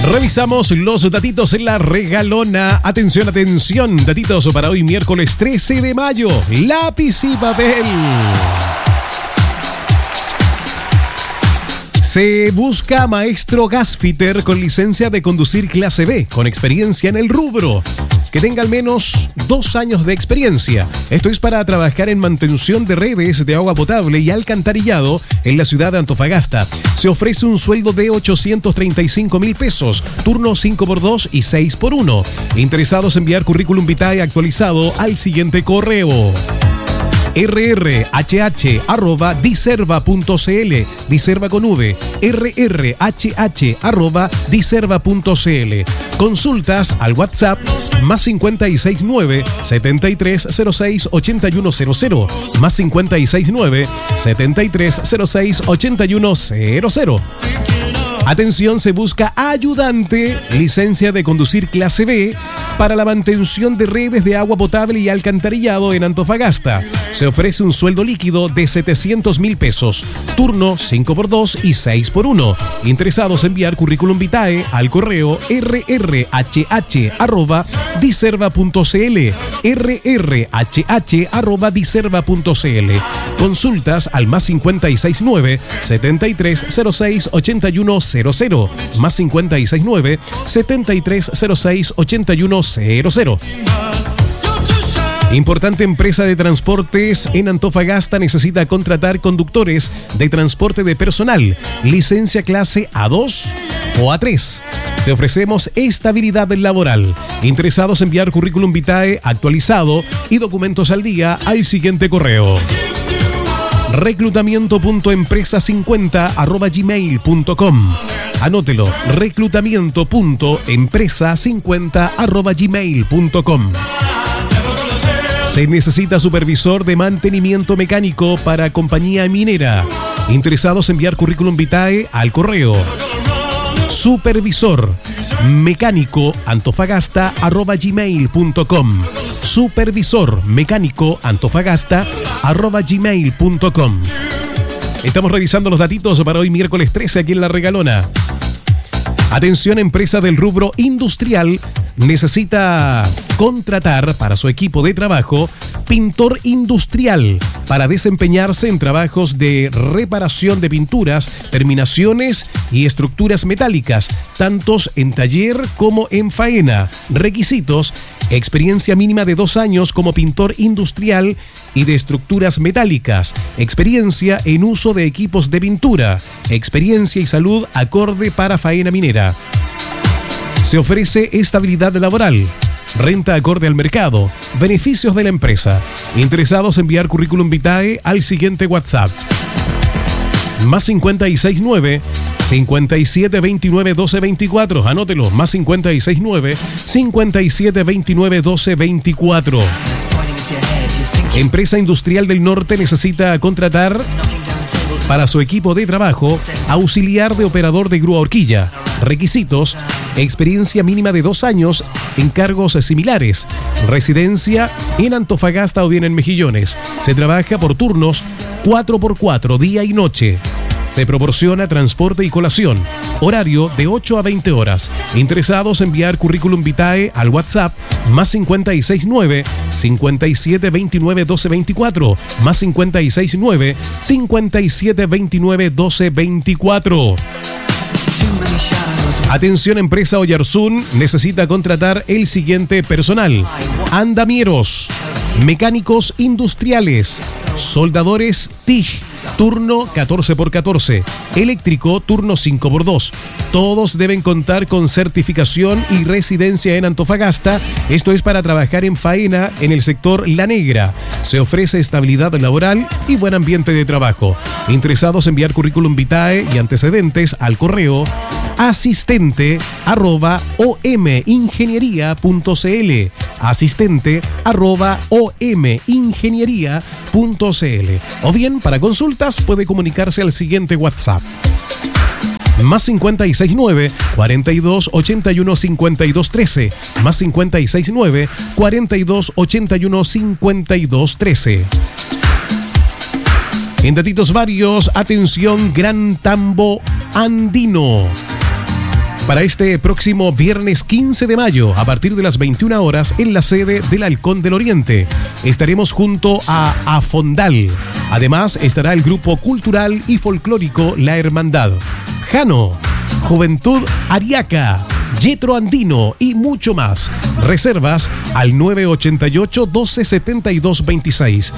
Revisamos los datitos en la regalona. Atención, atención. Datitos para hoy miércoles 13 de mayo. Lápiz y papel. Se busca maestro gasfitter con licencia de conducir clase B, con experiencia en el rubro, que tenga al menos 2 años de experiencia. Esto es para trabajar en mantención de redes de agua potable y alcantarillado en la ciudad de Antofagasta. Se ofrece un sueldo de 835.000 pesos, turno 5x2 y 6x1. Interesados en enviar currículum vitae actualizado al siguiente correo: rrhh@diserva.cl, diserva con v, rrhh@diserva.cl. Consultas al WhatsApp más 569 7306 8100, más 569 7306 8100. Atención, se busca ayudante, licencia de conducir clase B para la mantención de redes de agua potable y alcantarillado en Antofagasta. Se ofrece un sueldo líquido de 700.000 pesos, turno 5x2 y 6x1. Interesados en enviar currículum vitae al correo rrhh@diserva.cl, rrhh@diserva.cl. Consultas al más 569 7306 8100, más 569 7306 8100. Importante empresa de transportes en Antofagasta necesita contratar conductores de transporte de personal, licencia clase A2 o A3. Te ofrecemos estabilidad laboral. Interesados en enviar currículum vitae actualizado y documentos al día al siguiente correo: reclutamiento.empresa50@gmail.com. Anótelo: reclutamiento.empresa50@gmail.com. Se necesita supervisor de mantenimiento mecánico para compañía minera. Interesados en enviar currículum vitae al correo supervisor mecánico antofagasta@gmail.com. Supervisor mecánico antofagasta@gmail.com. Estamos revisando los datitos para hoy miércoles 13 aquí en La Regalona. Atención, empresa del rubro industrial necesita contratar para su equipo de trabajo pintor industrial para desempeñarse en trabajos de reparación de pinturas, terminaciones y estructuras metálicas, tantos en taller como en faena. Requisitos: experiencia mínima de 2 años como pintor industrial y de estructuras metálicas, experiencia en uso de equipos de pintura, experiencia y salud acorde para faena minera. Se ofrece estabilidad laboral, renta acorde al mercado, beneficios de la empresa. Interesados en enviar currículum vitae al siguiente WhatsApp: más 569 5729 1224. Anótelo: más 569 5729 1224. Empresa Industrial del Norte necesita contratar para su equipo de trabajo auxiliar de operador de grúa horquilla. Requisitos: experiencia mínima de 2 años en cargos similares, residencia en Antofagasta o bien en Mejillones. Se trabaja por turnos 4x4, día y noche. Se proporciona transporte y colación. Horario de 8 a 20 horas. Interesados en enviar currículum vitae al WhatsApp más 569 5729 1224, más 569 5729 1224. Atención, empresa Oyarzún necesita contratar el siguiente personal: andamieros, mecánicos industriales, soldadores TIG, turno 14x14, eléctrico, turno 5x2. Todos deben contar con certificación y residencia en Antofagasta. Esto es para trabajar en faena en el sector La Negra. Se ofrece estabilidad laboral y buen ambiente de trabajo. Interesados en enviar currículum vitae y antecedentes al correo asistente@omingeniería.cl, asistente@omingeniería.cl. O bien, para consultas puede comunicarse al siguiente WhatsApp: más 569 42 81 52 13, más 569 42 81 52 13. En datitos varios, atención, Gran Tambo Andino. para este próximo viernes 15 de mayo, a partir de las 21 horas, en la sede del Halcón del Oriente. Estaremos junto a Afondal. Además, estará el grupo cultural y folclórico La Hermandad, Jano, Juventud Ariaca, Yetro Andino y mucho más. Reservas al 988-12-72-26.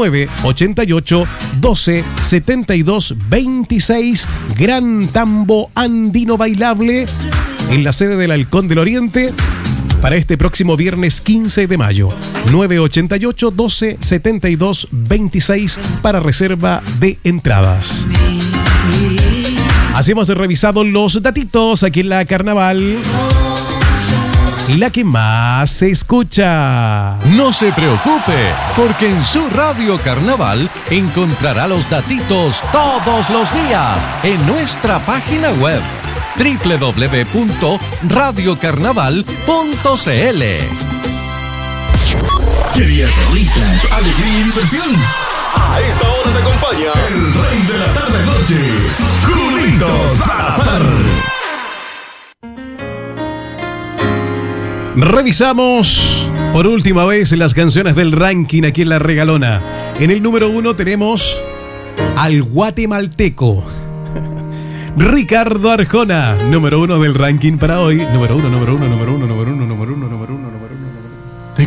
988-12-72-26. Gran Tambo Andino Bailable en la sede del Halcón del Oriente para este próximo viernes 15 de mayo. 988-12-72-26 para reserva de entradas. Así hemos revisado los datitos aquí en la Carnaval, la que más se escucha. No se preocupe, porque en su Radio Carnaval encontrará los datitos todos los días en nuestra página web www.radiocarnaval.cl. ¿Querías risas, alegría y diversión? A esta hora te acompaña el rey de la tarde-noche, Julito Salazar. Revisamos por última vez las canciones del ranking aquí en La Regalona. En el número 1 tenemos al guatemalteco Ricardo Arjona, número 1 del ranking para hoy. Número 1.